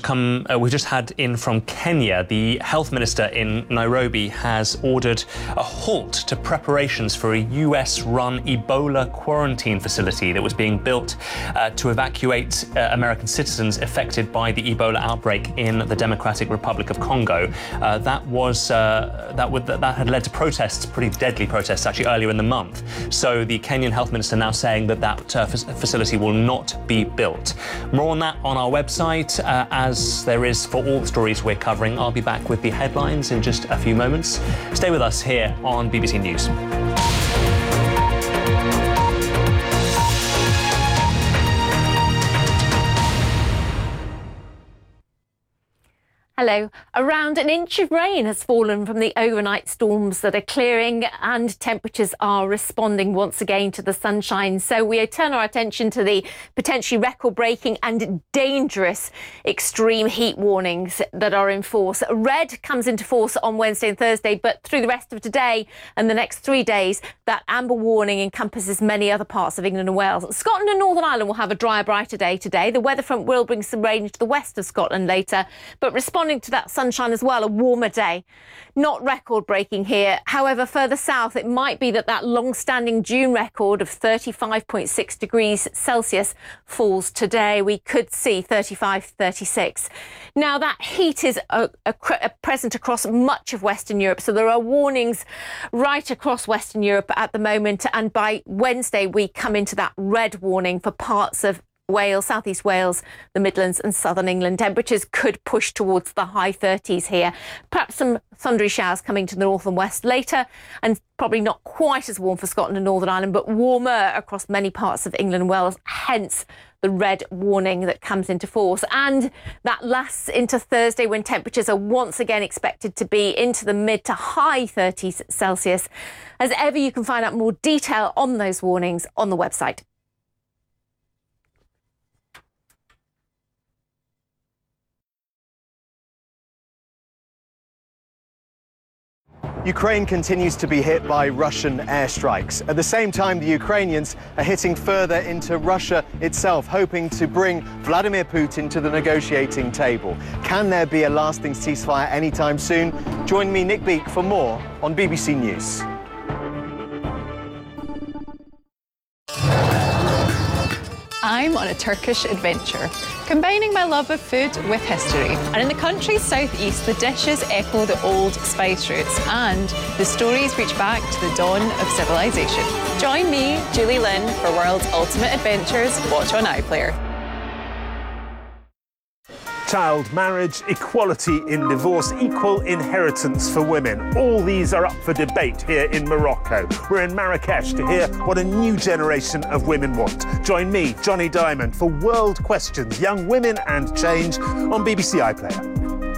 we've just had in from Kenya. The health minister in Nairobi has ordered a halt to preparations for a US-run Ebola quarantine facility that was being built to evacuate American citizens affected by the Ebola outbreak in the Democratic Republic of Congo. That had led to protests, pretty deadly protests actually, earlier in the month. So the Kenyan health minister now saying that facility will not be built. More on that on our website, as there is for all the stories we're covering. I'll be back with the headlines in just a few moments. Stay with us here on BBC News. Hello. Around an inch of rain has fallen from the overnight storms that are clearing, and temperatures are responding once again to the sunshine. So we turn our attention to the potentially record-breaking and dangerous extreme heat warnings that are in force. Red comes into force on Wednesday and Thursday, but through the rest of today and the next 3 days, that amber warning encompasses many other parts of England and Wales. Scotland and Northern Ireland will have a drier, brighter day today. The weather front will bring some rain to the west of Scotland later, but responding to that sunshine as well, a warmer day. Not record-breaking here. However, further south, it might be that long-standing June record of 35.6 degrees Celsius falls today. We could see 35, 36. Now, that heat is present across much of Western Europe, so there are warnings right across Western Europe at the moment, and by Wednesday, we come into that red warning for parts of Wales, southeast Wales, the Midlands and southern England. Temperatures could push towards the high 30s here. Perhaps some thundery showers coming to the north and west later, and probably not quite as warm for Scotland and Northern Ireland, but warmer across many parts of England and Wales, hence the red warning that comes into force. And that lasts into Thursday, when temperatures are once again expected to be into the mid to high 30s Celsius. As ever, you can find out more detail on those warnings on the website. Ukraine continues to be hit by Russian airstrikes. At the same time, the Ukrainians are hitting further into Russia itself, hoping to bring Vladimir Putin to the negotiating table. Can there be a lasting ceasefire anytime soon? Join me, Nick Beake, for more on BBC News. I'm on a Turkish adventure, combining my love of food with history. And in the country's southeast, the dishes echo the old spice routes, and the stories reach back to the dawn of civilization. Join me, Julie Lynn, for World's Ultimate Adventures. Watch on iPlayer. Child marriage, equality in divorce, equal inheritance for women. All these are up for debate here in Morocco. We're in Marrakesh to hear what a new generation of women want. Join me, Johnny Diamond, for World Questions, Young Women and Change on BBC iPlayer.